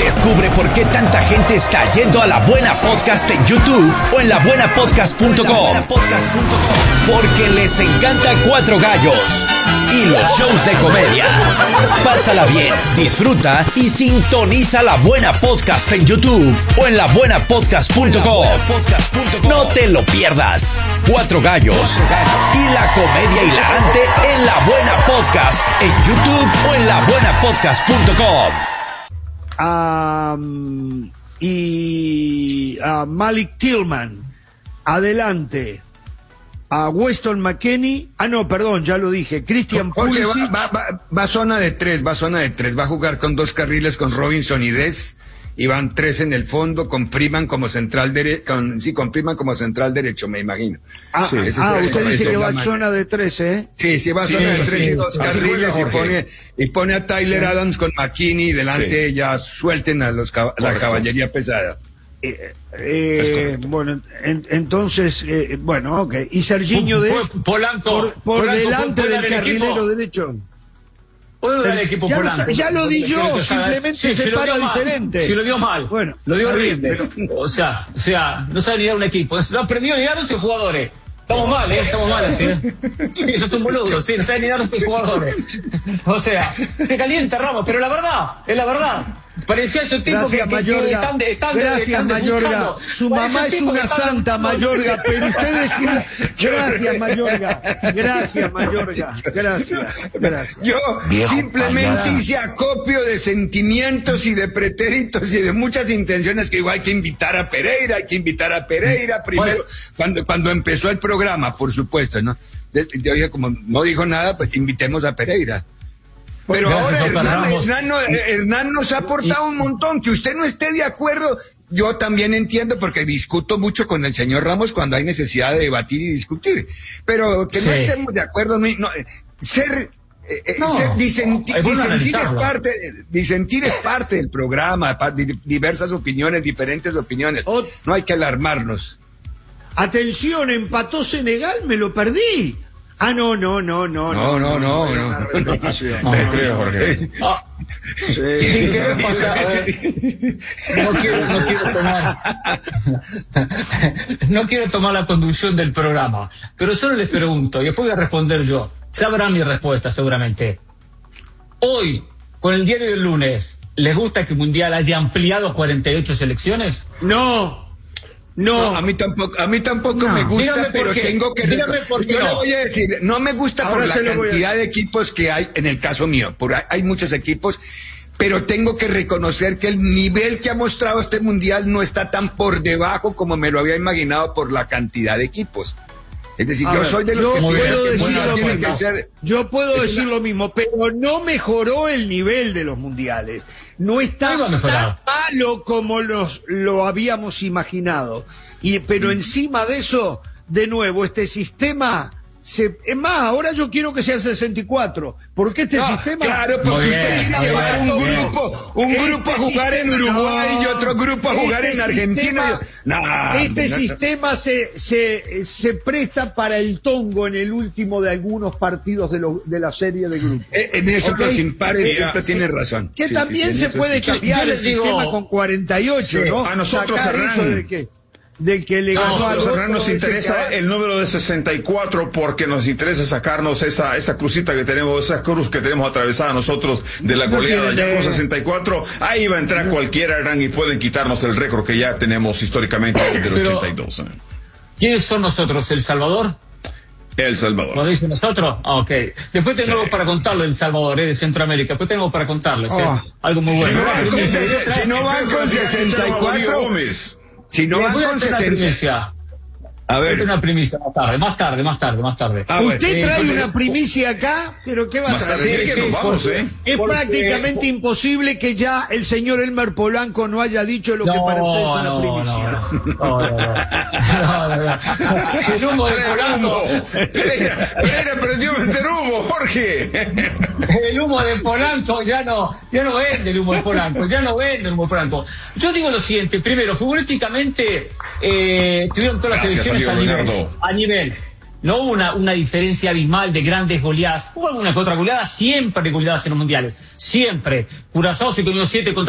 Descubre por qué tanta gente está yendo a La Buena Podcast en YouTube o en labuenapodcast.com. Porque les encanta Cuatro Gallos y los shows de comedia. Pásala bien, disfruta y sintoniza La Buena Podcast en YouTube o en labuenapodcast.com. No te lo pierdas. Cuatro Gallos y la comedia hilarante en La Buena Podcast en YouTube o en labuenapodcast.com. Y a Malik Tillman, adelante. A Weston McKennie, perdón, ya lo dije, Christian Pulisic. Va zona de tres, va a jugar con dos carriles con Robinson y Dez, y van tres en el fondo con Freeman como central con Freeman como central derecho, me imagino. Usted dice que va zona de tres, ¿eh? Sí, va zona de tres y dos carriles y pone a Tyler Adams con McKinney y delante ya suelten a la caballería pesada. Bueno, entonces, ok. Y Serginho Polanco, por delante del carrilero derecho. ¿Puedo dar el equipo Polanco? Ya lo di yo, simplemente se para diferente. Si lo dio mal, bueno, lo dio horrible. O sea, no sabe ni dar un equipo. No aprendió ni dar 11 jugadores. Estamos mal así, Sí, eso es un boludo, sí, no sabe ni dar 11 jugadores. O sea, se calienta Ramos, pero es la verdad. Parecía ese tipo que Gracias, Mayorga. Su mamá es una santa, Mayorga, pero usted es una... Gracias, Mayorga. Gracias. Yo simplemente hice acopio de sentimientos y de pretéritos y de muchas intenciones que igual hay que invitar a Pereira primero, cuando empezó el programa, por supuesto, ¿no? Yo dije, como no dijo nada, pues invitemos a Pereira. Pero ahora Hernán nos ha aportado un montón. Que usted no esté de acuerdo, yo también entiendo, porque discuto mucho con el señor Ramos cuando hay necesidad de debatir y discutir. Pero que no estemos de acuerdo, disentir es parte del programa, diversas opiniones, diferentes opiniones. No hay que alarmarnos. Atención, empató Senegal, me lo perdí. No. Te creo, Jorge. No quiero tomar la conducción del programa, pero solo les pregunto, y después voy a responder yo. Sabrán mi respuesta seguramente. Hoy, con el diario del lunes, ¿les gusta que el Mundial haya ampliado 48 selecciones? No, a mí tampoco me gusta, pero tengo que... Yo le voy a decir, no me gusta ahora por la cantidad de equipos que hay, en el caso mío, hay muchos equipos, pero tengo que reconocer que el nivel que ha mostrado este Mundial no está tan por debajo como me lo había imaginado por la cantidad de equipos. Es decir, yo soy de los que tienen que ser... Yo puedo decir lo mismo, pero no mejoró el nivel de los mundiales. No está tan malo como lo habíamos imaginado. Pero encima de eso, de nuevo, este sistema... Es más, ahora yo quiero que sea el 64. ¿Por qué este sistema? Claro, porque usted quiere llevar un grupo a jugar en Uruguay y otro grupo a jugar en Argentina. Sistema se presta para el tongo en el último de algunos partidos de la serie de grupos. En eso los impares siempre tienen razón. Que también se puede cambiar el sistema con 48, ¿no? A nosotros, nosotros nos interesa el número de 64 porque nos interesa sacarnos esa crucita que tenemos, esa cruz que tenemos atravesada nosotros de la goleada. Ya con 64, ahí va a entrar cualquiera, Hernán, y pueden quitarnos el récord que ya tenemos históricamente del 82. ¿Quiénes son nosotros? ¿El Salvador? El Salvador. ¿Lo dicen nosotros? Ok. Después tengo algo para contarle El Salvador, de Centroamérica. Después tengo para contarles, algo muy bueno. Si no van con 64... Si no van con 60. A ver. Una primicia más tarde. ¿Usted trae una primicia acá? ¿Pero qué va a traer? Es prácticamente imposible que ya el señor Elmer Polanco no haya dicho lo que para usted es una primicia. No. El humo de Polanco. Pereira aprendió a meter humo, Jorge. El humo de Polanco ya no vende el humo de Polanco. Yo digo lo siguiente, primero, futbolísticamente tuvieron todas las selecciones a nivel. No hubo una diferencia abismal de grandes goleadas. Hubo alguna que otra goleada, siempre goleadas en los mundiales. Siempre. Curazao se comió 7 contra